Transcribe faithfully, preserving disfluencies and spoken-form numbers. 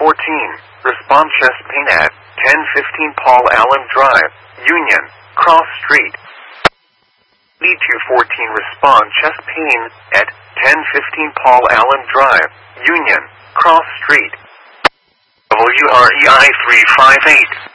fourteen, respond chest pain at ten fifteen Paul Allen Drive, Union, Cross Street. D two fourteen, respond chest pain at ten fifteen Paul Allen Drive, Union, Cross Street. W R E I three five eight.